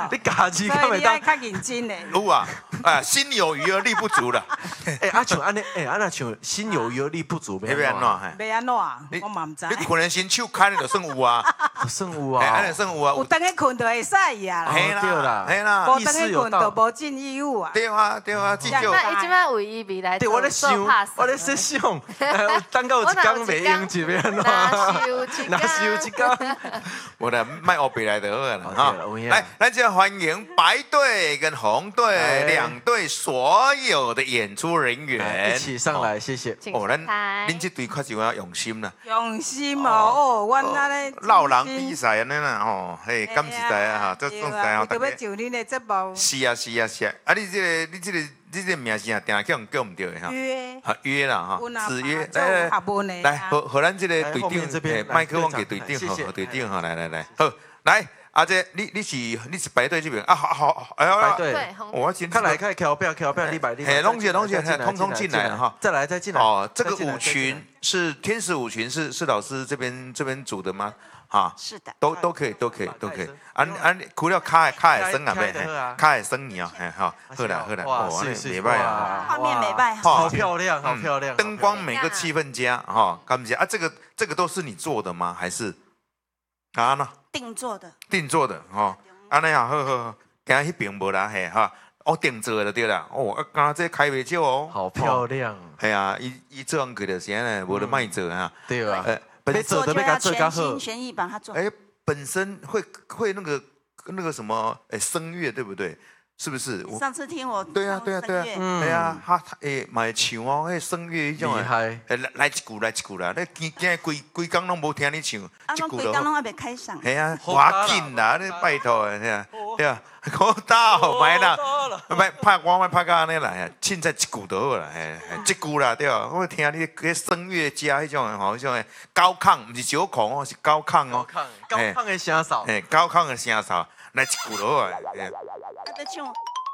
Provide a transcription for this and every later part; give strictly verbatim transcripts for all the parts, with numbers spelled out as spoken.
你家己所以敢会当？ 你爱较认真的。 有啊，啊，心有余而力不足了。 哎，啊像安尼，哎，啊那像心有余而力不足， 要要安怎？ 要安怎啊？我嘛唔知。 你可能先手开你就算有啊， 算有哎， 啊， 安尼算有啊。 有等去困就会使呀。 嘿对啦， 嘿啦， 无等去困就无尽义务啊。 对啊对啊，至少。 那伊即摆为伊未来对，我咧想，我咧在想，等到有一天袂用就要安怎？ 哪是有一天？ 哪是有一天？ 我来卖欧北来的好了哈。 有影来，咱就欢迎白队跟红队哎两队所有的演出人员一起上来，谢谢。 哦，咱台恁这队确实要用心啦。 用心哦，哦，阮安尼闹人比赛安尼啦吼，嘿，敢是在啊哈，这总是啊， 特别就恁的节目。 是啊是啊是啊，啊你这个你这个你这个名是啊，定叫叫唔对的哈。 约。 啊约啦哈，子约来来来，和和咱这个队长，麦克风给队长，和队长哈，来来来，好来。阿姐，你你是你是白队这边啊？好好，哎呀， 白队， 我先看来看桥标桥标，你白你， 哎，龙姐龙姐，通通进来哈， 再来再进来。 哦，这个舞群是天使舞群，是是老师这边这边组的吗？哈， 是的， 都都可以都可以都可以。安安，除了卡卡海生啊，没，卡海生你啊，哎哈，好啦好啦， 哇，是是， 没办啊， 画面没办， 好漂亮好漂亮， 灯光每个气氛佳哈，感谢啊，这个这个都是你做的吗？还是啊呢？ 定做的， 定做的哈，安尼啊，好好好，今日迄边无啦嘿哈，我定做的就对啦。哦，啊，刚刚这开袂少哦， 好漂亮。 系啊，伊伊做人去就是安尼，无得卖做哈。 对啊， 呃， 本做就要全心全意把它做。 哎，本身会会那个那个什么，哎，声乐对不对？是不是？ 上次听我对啊对啊对啊，对啊，他他诶买唱哦，迄声乐迄种厉害， 哎来来一句来一句啦，你今今规规工拢无听你唱， 啊，拢规工拢还没开嗓。 系啊，滑紧啦，你拜托诶，对啊，对啊，好大哦，买啦，买拍我买拍到安尼啦，凊彩一句就好啦，嘿，一句啦，对啊，我听你迄声乐家迄种吼，迄种高亢，毋是小亢哦，是高亢哦， 高亢的声哨， 嘿，高亢的声哨，来一句就好啊。 啊，在唱。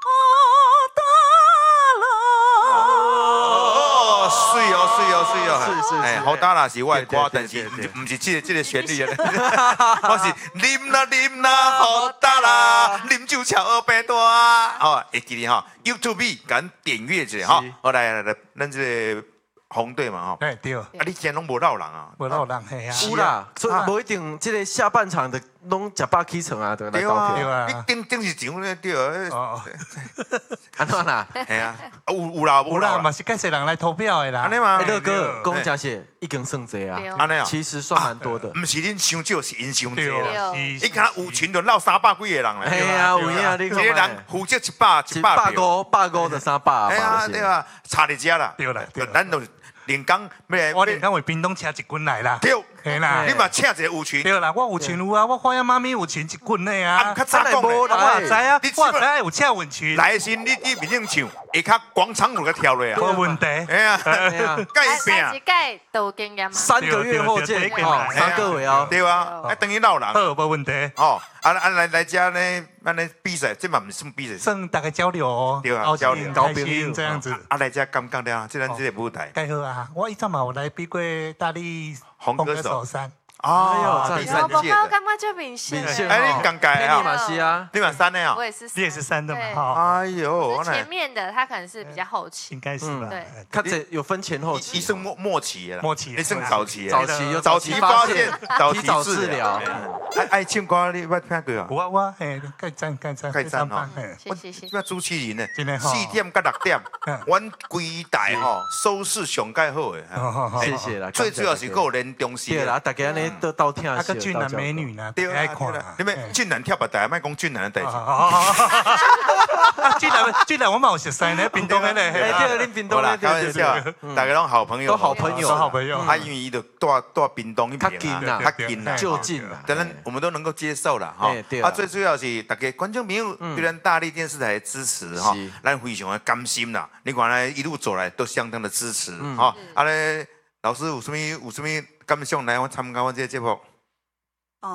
哦，水哦，水哦，水哦， 是是， 哎，好大啦是我的歌，但是唔是这个这个旋律啊，我是啉啦啉啦，好大啦，啉酒巧二百多啊，哦，会记哩哈 ，YouTube 敢点阅者哈，好来来来，咱这个红队嘛哈， 哎对，啊你今拢无闹人啊， 无闹人系啊， 有啦，所以无一定这个下半场的拢食饱起床啊，对来投票， 你顶顶是场咧对啊， 安怎啦？ 系啊，有有啦有啦，嘛是介侪人来投票的啦， 安尼嘛， 乐哥讲真是已经算济啊， 安尼啊， 其实算蛮多的， 唔是恁伤少，是因伤济啦， 你你看舞群就闹三百几个人啦， 哎呀，有影你一个人负责一百一百五百五的三百， 哎呀对啊，差伫遮啦， 对啦， 咱就连江要来， 我连江为屏东请一群来啦， 对， 嘿啦， 你嘛请一个舞群， 对啦，我有群有啊，我花样妈咪有群一群的啊， 较早讲我知啊， 你我知有请文群， 来先你你面顶唱，下骹广场舞个跳落啊， 无问题， 哎呀，盖一届都有经验， 三个月后见，哦，三个月哦， 对啊，啊等于闹人， 好，无问题， 哦，啊啊来来遮呢，安尼比赛，这嘛唔算比赛， 算大家交流哦， 对啊，交流， 交心这样子， 啊来遮感觉了，这咱这个舞台， 介好啊，我以前嘛有来比过大力红歌手山。 哦，第三届的，感觉就明显， 明显， 哎，你尴尬啊， 你嘛是啊， 你嘛三的啊， 我也是， 你也是三的嘛，哈， 哎呦， 前面的他可能是比较后期， 应该是吧， 对， 他这有分前后期， 一算末末期啦， 末期， 你算早期， 早期有早期发现，早期治疗， 爱爱唱歌你捌听过啊？ 我我嘿，盖赞盖赞盖赞吼， 谢谢谢谢， 我主持人呢， 真的吼， 四点到六点，阮规台吼收视上介好诶， 谢谢啦， 最主要是有连中视， 对啦，大家呢都到听。 个俊男美女呢， 对爱看啦。 你们俊男跳白台，莫讲俊男的代志。 俊男，俊男，我嘛有熟悉呢，屏东的咧。 哎，对，恁屏东咧， 开玩笑，大家拢好朋友， 都好朋友， 都好朋友。 他因为伊就住住屏东一边啊， 较近啦， 就近啦。 当然我们都能够接受啦，哈。啊，最主要是大家观众朋友对咱大力电视台的支持哈，咱非常的甘心啦。你看来一路走来都相当的支持哈。啊咧，老师有什么有什么感想来我参加我这个节目？ 哦，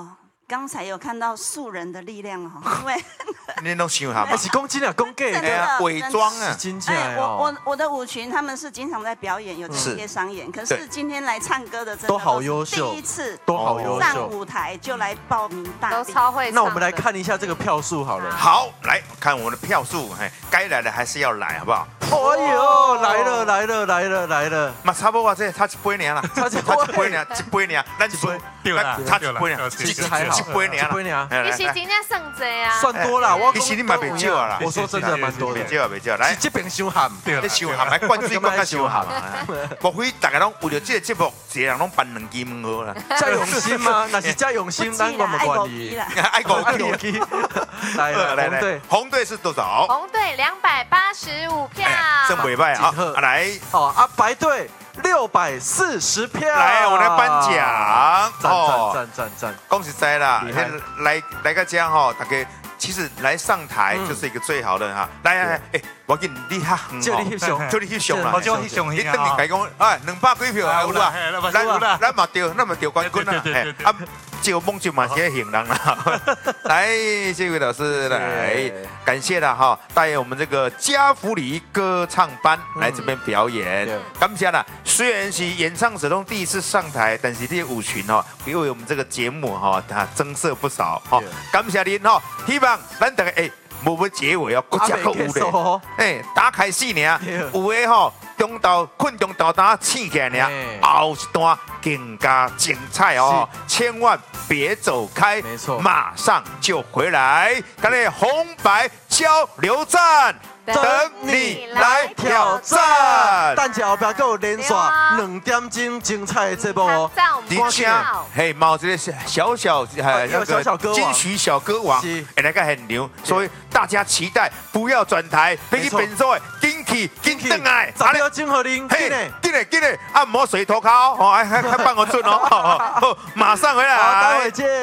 刚才有看到素人的力量哈，因为你拢想下嘛还？是讲真啊，讲假真的， 哎呀，伪装啊是，真正哎，我的哦我。我的舞群他们是经常在表演，有是职业商演，可对是今天来唱歌的真的都好是优秀第一次都好优上秀。 舞台就来报名大都比。 超会唱的。 那我们来看一下这个票数好了。 好，来看我们的票数，嘿，该来的还是要来，好不好？ 哎呦，来了来了来了来了！ 嘛，差不多啊，这差一杯尔啦， 差一杯差一杯尔，一杯尔，咱输， 对啦咱差一杯尔， 对啦其实还好， 一杯尔啦， 一杯尔， 哎来来一起今天剩贼啊， 算多啦。我其实你嘛袂少啊啦， 我说真的蛮多的袂，少啊，袂少。来是，这边伤寒。 对啦你伤寒，还灌水灌较伤寒嘛。莫非大家拢为了这个节目，一个人拢办两支门好啦？ 加用心吗？那是加用不心， 急咱我啦，爱们管理狗皮。啦。 爱国爱国机来了， 来红队来，红队是多少？ 红队两百八十五票， 哎，真袂歹啊！ 几贺啊来哦啊，白队六百四十票。 来，我们来颁奖赞赞哦！ 赞赞赞！ 恭喜在啦厉害！ 来来个家哈，大家其实来上台就是一个最好的哈。来来来，哎，我给你你哈， 就你翕相， 就你翕相啦我。就去上你去啊等于讲，哎，两百几票有啦， 嘿那咱有啦咱嘛丢，咱嘛丢冠军啦。 对对对对哎啊，就梦就嘛些行人啦。来，这位老师来，感谢了哈，带我们这个加福里歌唱班来这边表演对， 感谢啦。虽然是演唱者中第一次上台，但是这些舞群哈，为我们这个节目哈，它增色不少哈对。 感谢您哈，希望咱大家哎，无要结尾哦，国家够有结束咧哦。 哎，打开始呢对， 有的吼中岛困中岛打醒起来呢嘿， 后一段更加精彩哦，千万别走开， 没错马上就回来，看那红白交流战，等你来挑战。 蛋饺后边还有连续两点钟精彩的节目哦。 在我们的确，嘿，毛这个小小呃有小小歌王金曲小歌王是， 哎，那个很牛，所以大家期待，不要转台，飞去没错本所，金曲金曲登来， 十秒钟给您， 嘿紧的， 进来进来，按摩水头靠，哦，还还还帮我准哦，好好好马上回好，待来会。见。